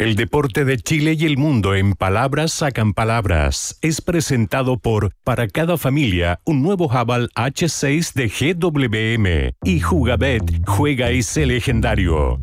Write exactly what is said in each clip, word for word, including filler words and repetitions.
El deporte de Chile y el mundo en palabras sacan palabras. Es presentado por Para cada familia, un nuevo Haval hache seis de G W M. Y Jugabet, juega ese legendario.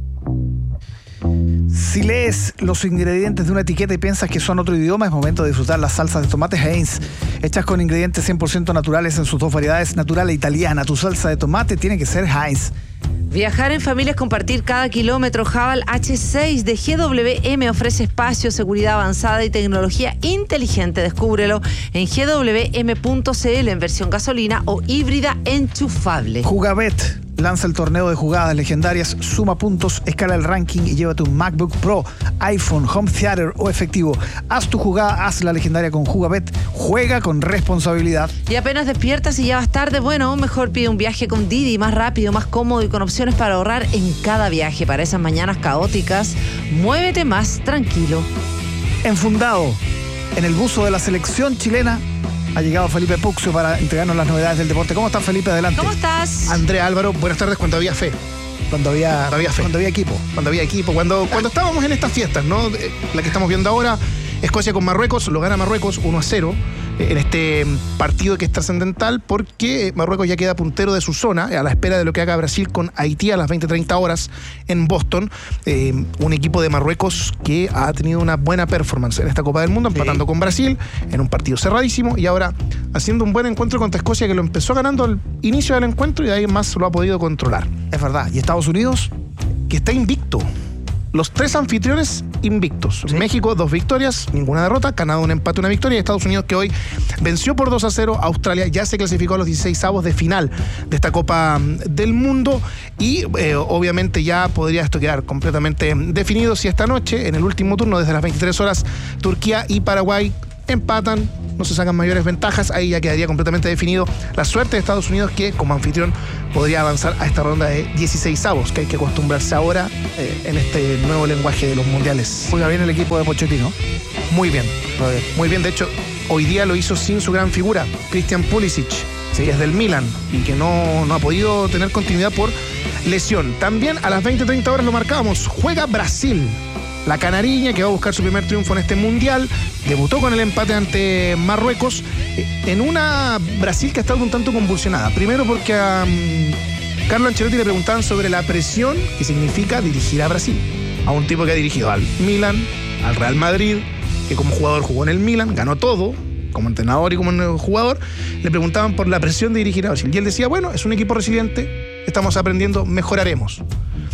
Si lees los ingredientes de una etiqueta y piensas que son otro idioma, es momento de disfrutar las salsas de tomate Heinz, hechas con ingredientes cien por ciento naturales en sus dos variedades, natural e italiana. Tu salsa de tomate tiene que ser Heinz. Viajar en familia es compartir cada kilómetro. Haval hache seis de G W M ofrece espacio, seguridad avanzada y tecnología inteligente. Descúbrelo en G W M punto C L en versión gasolina o híbrida enchufable. Jugabet lanza el torneo de jugadas legendarias. Suma puntos, escala el ranking y llévate un MacBook Pro, iPhone, Home Theater o efectivo. Haz tu jugada, haz la legendaria con Jugabet. Juega con responsabilidad. Y apenas despiertas y ya vas tarde, bueno, mejor pide un viaje con Didi, más rápido, más cómodo y con opciones para ahorrar en cada viaje. Para esas mañanas caóticas, muévete más tranquilo. Enfundado en el buzo de la selección chilena, ha llegado Felipe Puxio para entregarnos las novedades del deporte. ¿Cómo estás, Felipe? Adelante. ¿Cómo estás? Andrea Álvaro, buenas tardes. Cuando había fe. Cuando había, cuando había fe. Cuando había equipo. Cuando había equipo. Cuando, cuando estábamos en estas fiestas, ¿no? La que estamos viendo ahora, Escocia con Marruecos, lo gana Marruecos uno a cero en este partido que es trascendental porque Marruecos ya queda puntero de su zona a la espera de lo que haga Brasil con Haití a las veinte treinta horas en Boston. Eh, un equipo de Marruecos que ha tenido una buena performance en esta Copa del Mundo, empatando sí. con Brasil en un partido cerradísimo y ahora haciendo un buen encuentro contra Escocia, que lo empezó ganando al inicio del encuentro y de ahí más lo ha podido controlar. Es verdad. ¿Y Estados Unidos? Que está invicto. Los tres anfitriones invictos. ¿Sí? México, dos victorias, ninguna derrota. Canadá, un empate, una victoria. Y Estados Unidos, que hoy venció por dos a cero a Australia, ya se clasificó a los dieciseisavos de final de esta Copa del Mundo. Y eh, obviamente ya podría esto quedar completamente definido si esta noche, en el último turno, desde las veintitrés horas, Turquía y Paraguay empatan, no se sacan mayores ventajas, ahí ya quedaría completamente definido la suerte de Estados Unidos, que como anfitrión podría avanzar a esta ronda de dieciseisavos, que hay que acostumbrarse ahora eh, en este nuevo lenguaje de los mundiales. Juega bien el equipo de Pochettino. Muy bien, muy bien. De hecho, hoy día lo hizo sin su gran figura, Christian Pulisic, sí. que es del Milan y que no, no ha podido tener continuidad por lesión. También a las veinte treinta horas lo marcábamos, juega Brasil. La canariña, que va a buscar su primer triunfo en este mundial, debutó con el empate ante Marruecos en una Brasil que ha estado un tanto convulsionada. Primero porque a um, Carlo Ancelotti le preguntaban sobre la presión que significa dirigir a Brasil. A un tipo que ha dirigido al Milan, al Real Madrid, que como jugador jugó en el Milan, ganó todo, como entrenador y como jugador. Le preguntaban por la presión de dirigir a Brasil. Y él decía, bueno, es un equipo resiliente, estamos aprendiendo, mejoraremos.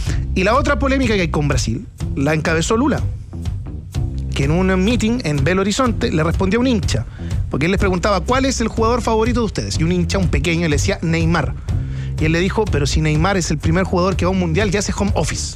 Y la otra polémica que hay con Brasil la encabezó Lula, que en un meeting en Belo Horizonte le respondió a un hincha, porque él les preguntaba ¿cuál es el jugador favorito de ustedes? Y un hincha, un pequeño, le decía Neymar. Y él le dijo, pero si Neymar es el primer jugador que va a un mundial, ya hace home office.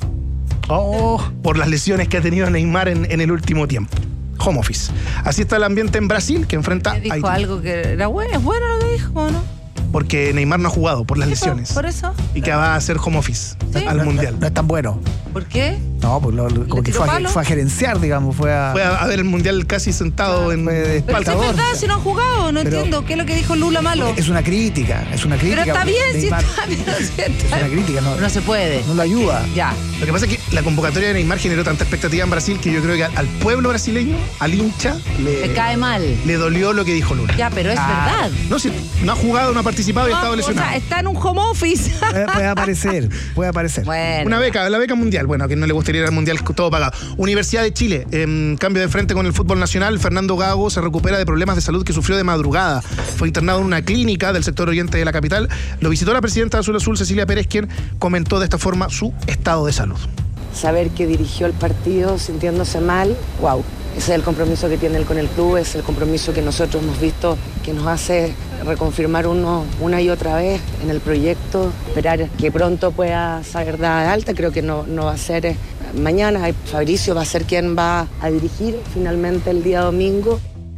Oh, por las lesiones que ha tenido Neymar en, en el último tiempo. Home office. Así está el ambiente en Brasil, que enfrenta a Haití. Dijo algo que era bueno, es bueno lo que dijo, ¿o no? Porque Neymar no ha jugado por las ¿Sí, lesiones. ¿Por eso? Y que va a hacer home office ¿Sí? al no, mundial. No, no es tan bueno. ¿Por qué? No, pues lo, lo, como que fue a, fue a gerenciar, digamos, fue a... Fue a ver el mundial casi sentado ah, en de Pero si es verdad, si no han jugado, no pero entiendo. ¿Qué es lo que dijo Lula malo? Es una crítica, es una crítica. Pero está bien, Neymar, si está bien. Si está es una crítica, no, no se puede. No lo ayuda. Ya. Lo que pasa es que la convocatoria de Neymar generó tanta expectativa en Brasil que yo creo que al pueblo brasileño, al hincha, le, le cae mal. Le dolió lo que dijo Lula. Ya, pero es ah. verdad. No, si no ha jugado, no ha participado no, y ha estado lesionado. O sea, está en un home office. Puede, puede aparecer, puede aparecer. Bueno. Una beca, la beca mundial. Bueno, a quien no le gustaría ir al mundial todo pagado. Universidad de Chile, en cambio de frente con el fútbol nacional, Fernando Gago se recupera de problemas de salud que sufrió de madrugada. Fue internado en una clínica del sector oriente de la capital. Lo visitó la presidenta de Azul Azul, Cecilia Pérez, quien comentó de esta forma su estado de salud. Saber que dirigió el partido sintiéndose mal, wow. Ese es el compromiso que tiene él con el club, es el compromiso que nosotros hemos visto, que nos hace reconfirmar uno una y otra vez en el proyecto, esperar que pronto pueda salir de alta. Creo que no, no va a ser eh, mañana. Fabricio va a ser quien va a dirigir finalmente el día domingo.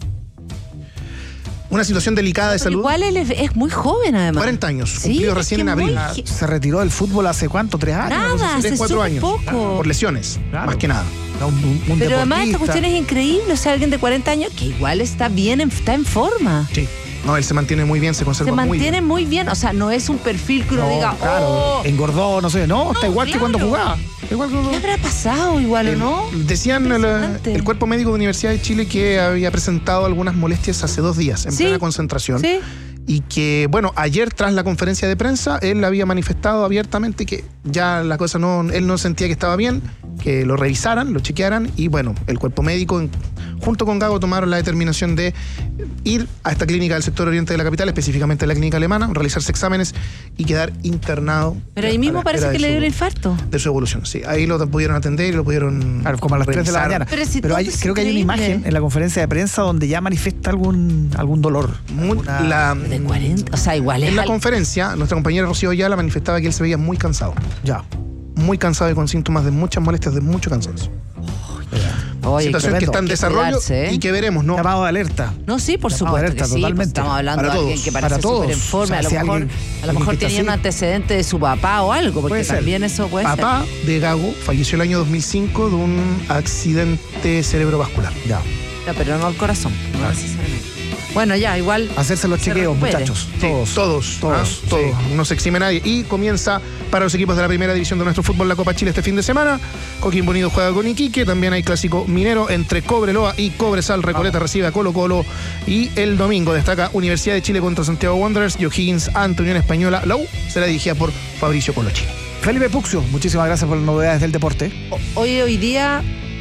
Una situación delicada de salud. Igual él es, es muy joven, además. cuarenta años, sí, cumplido recién en abril. Muy... Se retiró del fútbol hace cuánto, tres años. Nada, tres, hace cuatro años. Poco. Por lesiones, claro. Más que nada. Un, un Pero deportista. Además esta cuestión es increíble. O sea, alguien de cuarenta años que igual está bien, está en forma. Sí. No, él se mantiene muy bien, se conserva Se muy mantiene bien. muy bien. O sea, no es un perfil que uno No, diga, claro, oh, engordó, no sé, no, está No, igual que claro. cuando jugaba. Igual que ¿qué habrá pasado igual o El- no? Decían el, Impresionante. el cuerpo médico de Universidad de Chile que había presentado algunas molestias hace dos días en Sí. plena concentración. Sí. Y que, bueno, ayer tras la conferencia de prensa, él había manifestado abiertamente que ya la cosa no, él no sentía que estaba bien, que lo revisaran, lo chequearan, y bueno, el cuerpo médico, en- junto con Gago, tomaron la determinación de ir a esta clínica del sector oriente de la capital, específicamente la clínica alemana, realizarse exámenes y quedar internado. Pero ahí a mismo la parece espera que de le dio su- el infarto. de su evolución, sí. Ahí lo pudieron atender y lo pudieron Claro, como a las tres de la revisar. mañana. Pero si hay- todo es creo que hay una increíble. imagen en la conferencia de prensa donde ya manifiesta algún, algún dolor. Muy- alguna- la- De cuarenta. O sea, igual es. en la al- conferencia, nuestra compañera Rocío Ayala manifestaba que él se veía muy cansado. Ya. Muy cansado y con síntomas de muchas molestias, de mucho cansancio. Oye, Situación qué- que está en hay que desarrollo cuidarse, ¿eh? y que veremos, ¿no? Llamado de alerta. No, sí, por Llamado de supuesto que alerta, sí. Pues totalmente. estamos hablando Para de alguien todos, que para parece todos. súper en forma. O sea, a lo si mejor, alguien- a lo alguien mejor que está tenía un así. antecedente de su papá o algo, porque Puede ser. también eso puede Papá de Gago falleció el año dos mil cinco de un accidente cerebrovascular. Ya. ser. Ya, pero no al corazón, no necesariamente. Bueno, ya, igual. Hacerse los Se chequeos, recupere. muchachos. Sí, Todos. todos, Todos, ah, todos. sí. No se exime nadie. Y comienza para los equipos de la primera división de nuestro fútbol la Copa Chile este fin de semana. Coquimbo Unido juega con Iquique. También hay clásico minero entre Cobreloa y Cobresal. Recoleta recibe a Colo Colo. Y el domingo destaca Universidad de Chile contra Santiago Wanderers y O'Higgins ante Unión Española. La U será dirigida por Fabricio Colochi. Felipe Puxio, muchísimas gracias por las novedades del deporte. O- Hoy, hoy día.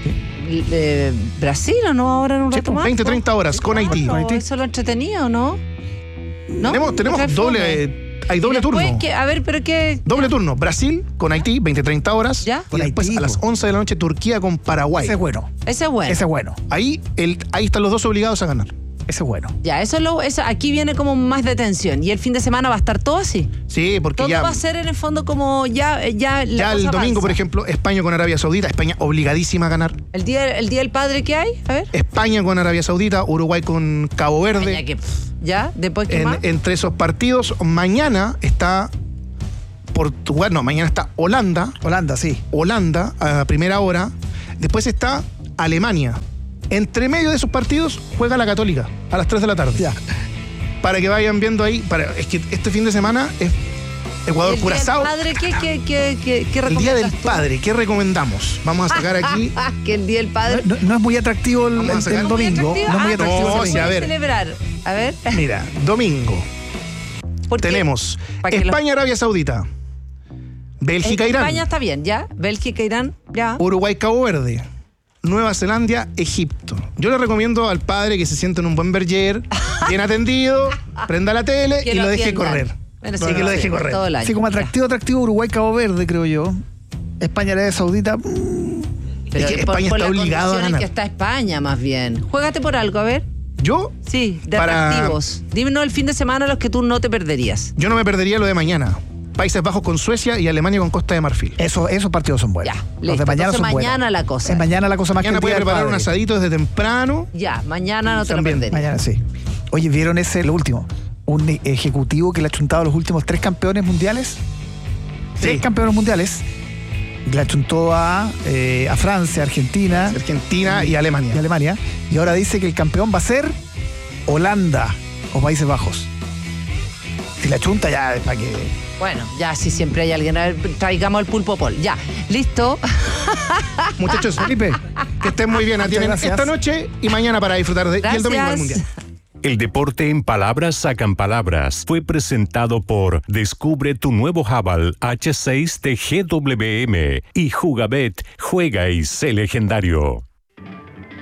eh, Brasil o no ahora en un Sí, rato pues, más. veinte, treinta horas con Haití. No, Con Haití. eso lo entretenido, ¿no? ¿No? Tenemos, tenemos Otra doble, fome. eh, hay doble Y después, turno. ¿qué? A ver, pero qué. Doble turno. Brasil con Haití, veinte, treinta horas. ¿Ya? Y Con después Haití, a las po. once de la noche Turquía con Paraguay. Ese es bueno. Ese es bueno. Ese es bueno. Ahí, el, ahí están los dos obligados a ganar. Ese es bueno. Ya, eso es lo, eso, aquí viene como más de tensión. Y el fin de semana va a estar todo así. Sí, porque Todo ya, va a ser en el fondo como ya. Ya, la ya el cosa domingo, avanza. por ejemplo, España con Arabia Saudita. España obligadísima a ganar. El día, el día del padre que hay, a ver. España con Arabia Saudita, Uruguay con Cabo Verde. Ya, que, pff, ya, después qué En- más. entre esos partidos, mañana está Portugal, no, mañana está Holanda, Holanda, sí. Holanda a primera hora. Después está Alemania. Entre medio de esos partidos juega la Católica a las tres de la tarde. Ya. Para que vayan viendo ahí, para, es que este fin de semana es ¿Y Ecuador el día Curazao. del padre qué, qué, qué, qué, qué El Día del recomiendas tú? Padre, ¿qué recomendamos? Vamos a sacar aquí. que el día del padre. No, no es muy atractivo el, Vamos a el- sacar- el ¿No es muy domingo. atractivo? No es muy Ah, atractivo. no, ese sí, a domingo. ver. celebrar. A ver. Mira, domingo Porque tenemos Pa' que lo- España, Arabia Saudita, Bélgica, Irán, España está bien, ya. Bélgica, Irán, ya. Uruguay, Cabo Verde, Nueva Zelanda, Egipto. Yo le recomiendo al padre que se siente en un buen berger, bien atendido, prenda la tele Que y lo deje atiendan. correr. Bueno, Para que lo deje sí, correr. todo el año, Sí, como ya. atractivo, atractivo Uruguay, Cabo Verde, creo yo. España, Arabia Saudita. mm, Es Pero que por- España por está la obligado a condición en ganar. que está España, más bien. Juégate por algo, a ver. Yo, Sí, de Para- atractivos. Dímenos el fin de semana los que tú no te perderías. yo no me perdería lo de mañana. Países Bajos con Suecia y Alemania con Costa de Marfil. Eso, esos partidos son buenos. Ya, Los listo. de mañana Entonces, son buenos. mañana la cosa. Es mañana la cosa más Mañana que el puede Día del preparar un Padre. asadito desde temprano. Ya, mañana no te También. lo perderías. Mañana sí. Oye, ¿vieron ese, lo último? Un e- ejecutivo que le ha chuntado a los últimos tres campeones mundiales. Tres Sí. campeones mundiales. Le ha chuntado a, eh, a Francia, Argentina Argentina y y Alemania. Alemania. Y ahora dice que el campeón va a ser Holanda o Países Bajos. Si la chunta ya es para que... Bueno, ya si siempre hay alguien. A ver, traigamos el pulpo pol. Ya, listo. Muchachos, Felipe, que estén muy bien. Atienden gracias. esta noche y mañana para disfrutar de, y el domingo del Mundial. Gracias. El deporte en palabras sacan palabras fue presentado por Descubre tu nuevo Haval H seis de G W M y Jugabet, juega y sé legendario.